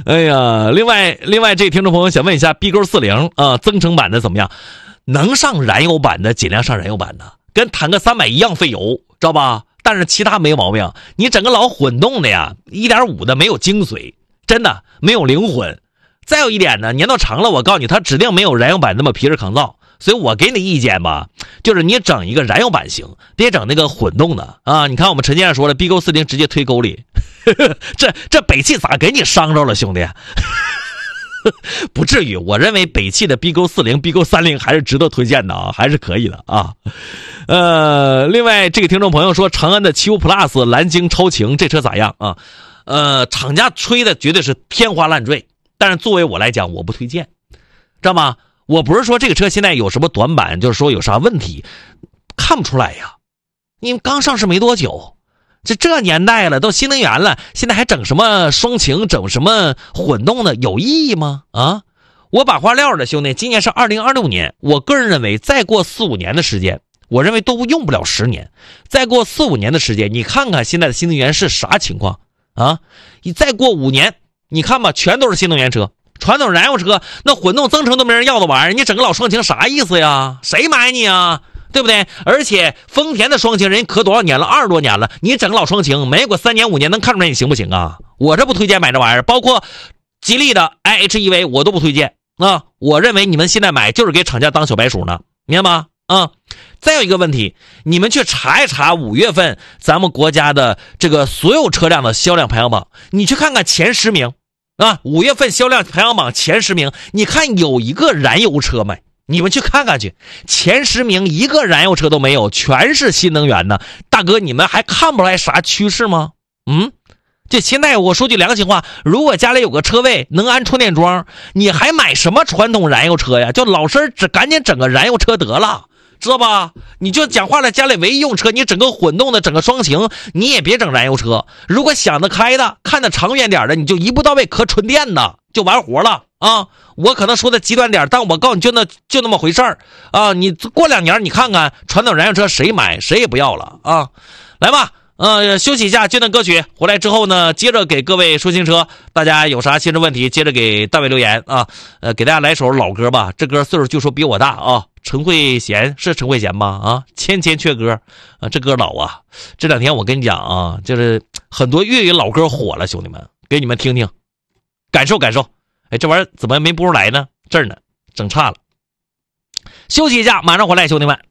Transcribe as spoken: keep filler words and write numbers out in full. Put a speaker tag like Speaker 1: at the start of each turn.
Speaker 1: 哎呀，另外另外这听众朋友想问一下 B 勾四零啊，增程版的怎么样？能上燃油版的尽量上燃油版的，跟坦克三百一样费油，知道吧？但是其他没有毛病。你整个老混动的呀 ，一点五 的没有精髓，真的没有灵魂。再有一点呢，年头长了，我告诉你，它指定没有燃油版那么皮实抗造。所以我给你的意见吧，就是你整一个燃油版型，别整那个混动的啊！你看我们陈先生说了 ，B 勾四零直接推沟里，这这北汽咋给你伤着了，兄弟？不至于，我认为北汽的 B 勾四零、B 勾三零还是值得推荐的啊，还是可以的啊。呃，另外这个听众朋友说，长安的七五 Plus 蓝鲸超晴这车咋样啊？呃，厂家吹的绝对是天花乱坠，但是作为我来讲，我不推荐，知道吗？我不是说这个车现在有什么短板，就是说有啥问题，看不出来呀。因为刚上市没多久，这这年代了，都新能源了，现在还整什么双擎，整什么混动的，有意义吗？啊，我把话撂了，兄弟，今年是二零二六年，我个人认为再过四五年的时间，我认为都用不了十年，再过四五年的时间，你看看现在的新能源是啥情况啊？你再过五年，你看吧，全都是新能源车。传统燃油车那混动增程都没人要的玩意儿，你整个老双擎啥意思呀？谁买你啊？对不对？而且丰田的双擎人可多少年了，二十多年了，你整个老双擎没过三年五年能看出来你行不行啊？我这不推荐买这玩意儿，包括吉利的 I H E V 我都不推荐啊！我认为你们现在买就是给厂家当小白鼠呢，明白吗？啊！再有一个问题，你们去查一查五月份咱们国家的这个所有车辆的销量排行榜，你去看看前十名。啊，五月份销量排行榜前十名，你看有一个燃油车没？你们去看看去，前十名一个燃油车都没有，全是新能源的。大哥，你们还看不出来啥趋势吗？嗯，这现在我说句良心话，如果家里有个车位能安充电桩，你还买什么传统燃油车呀？就老实只赶紧整个燃油车得了。知道吧？你就讲话了，家里唯一用车，你整个混动的，整个双擎，你也别整燃油车。如果想得开的，看得长远点的，你就一步到位磕纯电的，就完活了啊！我可能说的极端点，但我告诉你就那就那么回事儿啊！你过两年你看看传统燃油车谁买谁也不要了啊！来吧。呃，休息一下，接段歌曲，回来之后呢，接着给各位说新车，大家有啥新车问题，接着给大卫留言啊。呃，给大家来首老歌吧，这歌岁数就说比我大啊。陈慧娴是陈慧娴吗？啊，千千阙歌啊，这歌老啊。这两天我跟你讲啊，就是很多粤语老歌火了，兄弟们，给你们听听，感受感受。哎，这玩意儿怎么没播出来呢？这儿呢，整差了。休息一下，马上回来，兄弟们。